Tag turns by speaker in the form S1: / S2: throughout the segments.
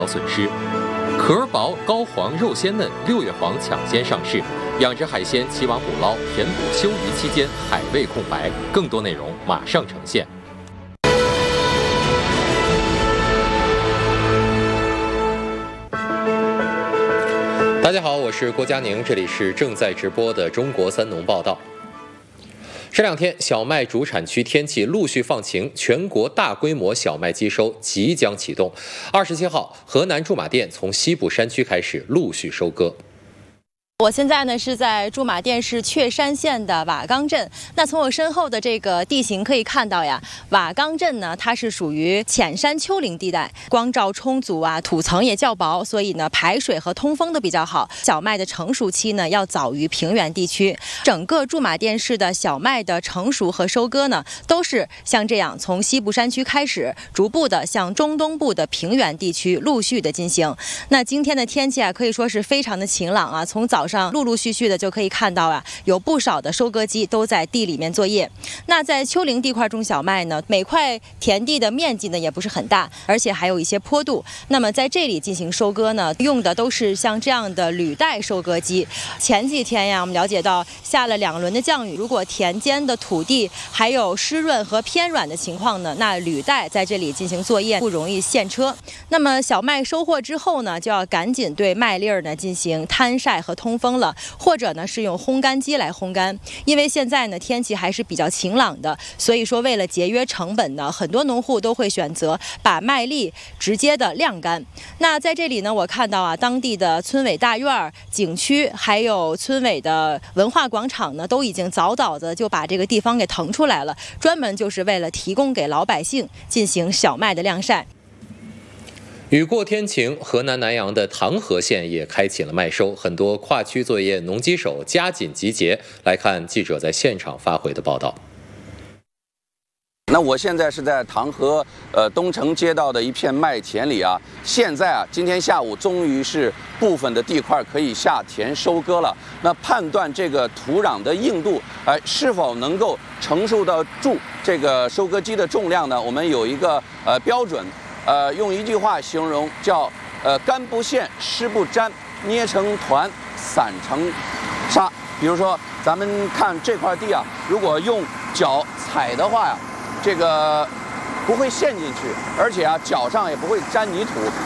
S1: 损失。壳薄高黄肉鲜嫩，6月黄抢先上市。养殖海鲜齐网捕捞，填补休渔期间海味空白。更多内容马上呈现。大家好，我是郭佳宁，这里是正在直播的中国三农报道。这两天，小麦主产区天气陆续放晴，全国大规模小麦机收即将启动。27号，河南驻马店从西部山区开始陆续收割。
S2: 我现在呢是在驻马店市确山县的瓦岗镇。那从我身后的这个地形可以看到呀，瓦岗镇呢它是属于浅山丘陵地带，光照充足啊，土层也较薄，所以呢排水和通风都比较好。小麦的成熟期呢要早于平原地区。整个驻马店市的小麦的成熟和收割呢，都是像这样从西部山区开始，逐步的向中东部的平原地区陆续的进行。那今天的天气啊，可以说是非常的晴朗啊，从早上陆陆续续的就可以看到啊，有不少的收割机都在地里面作业。那在丘陵地块种小麦呢，每块田地的面积呢也不是很大，而且还有一些坡度。那么在这里进行收割呢，用的都是像这样的履带收割机。前几天呀，我们了解到下了2轮的降雨，如果田间的土地还有湿润和偏软的情况呢，那履带在这里进行作业不容易陷车。那么小麦收获之后呢，就要赶紧对麦粒儿呢进行摊晒和通风了，或者呢是用烘干机来烘干。因为现在呢天气还是比较晴朗的，所以说为了节约成本呢，很多农户都会选择把麦粒直接的晾干。那在这里呢，我看到啊，当地的村委大院、景区还有村委的文化广场呢，都已经早早的就把这个地方给腾出来了，专门就是为了提供给老百姓进行小麦的晾晒。
S1: 雨过天晴，河南南阳的唐河县也开启了麦收，很多跨区作业农机手加紧集结。来看记者在现场发回的报道。
S3: 那我现在是在唐河东城街道的一片麦田里啊。现在啊，今天下午终于是部分的地块可以下田收割了。那判断这个土壤的硬度，是否能够承受得住这个收割机的重量呢？我们有一个标准。用一句话形容叫干不陷，湿不沾，捏成团，散成沙。比如说，咱们看这块地啊，如果用脚踩的话呀，这个不会陷进去，而且啊，脚上也不会沾泥土。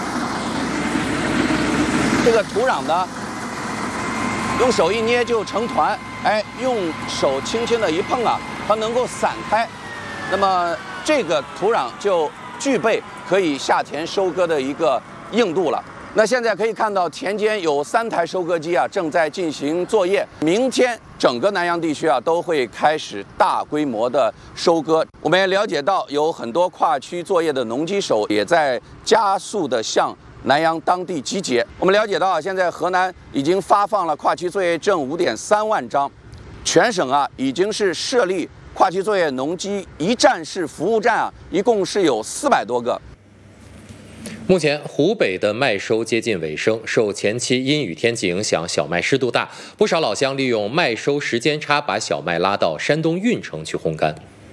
S3: 这个土壤呢，用手一捏就成团，用手轻轻的一碰啊，它能够散开。那么这个土壤就具备可以下田收割的一个硬度了。那现在可以看到田间有3台收割机啊正在进行作业。明天整个南阳地区啊都会开始大规模的收割。我们也了解到有很多跨区作业的农机手也在加速的向南阳当地集结。我们了解到啊，现在河南已经发放了跨区作业证5.3万张，全省啊已经是设立跨区作业农机一站式服务站啊，一共是有400多个。
S1: 目前，湖北的麦收接近尾声，受前期阴雨天气影响，小麦湿度大，不少老乡利用麦收时间差，把小麦拉到山东运城去烘干。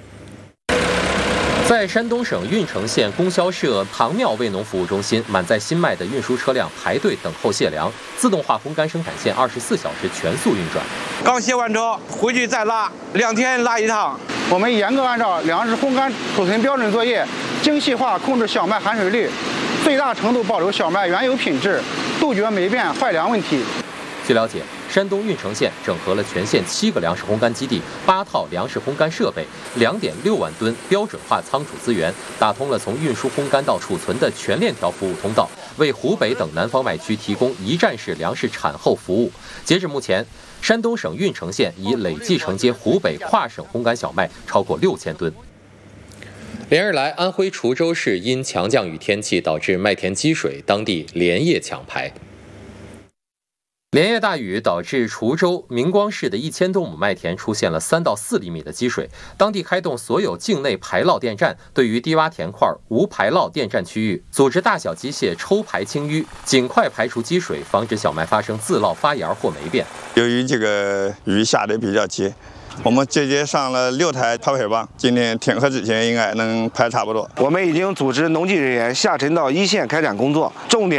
S1: 在山东省运城县供销社唐庙味农服务中心，满载新麦的运输车辆排队等候卸粮，自动化烘干生产线24小时全速运转。
S4: 刚卸完车回去再拉，2天拉一趟。
S5: 我们严格按照粮食烘干储存标准作业，精细化控制小麦含水率，最大程度保留小麦原有品质，杜绝霉变坏粮问题。
S1: 据了解，山东运城县整合了全县7个粮食烘干基地、8套粮食烘干设备、2.6万吨标准化仓储资源，打通了从运输烘干到储存的全链条服务通道，为湖北等南方麦区提供一站式粮食产后服务。截至目前，山东省运城县已累计承接湖北跨省烘干小麦超过6000吨。连日来，安徽滁州市因强降雨天气导致麦田积水，当地连夜抢排。连夜大雨导致滁州明光市的1000多亩麦田出现了3到4厘米的积水，当地开动所有境内排涝电站，对于低洼田块无排涝电站区域组织大小机械抽排清淤，尽快排除积水，防止小麦发生自涝发芽或霉变。
S6: 由于这个雨下得比较急，我们直接上了6台排水泵，今天天黑之前应该能排差不多。
S4: 我们已经组织农技人员下沉到一线开展工作，重点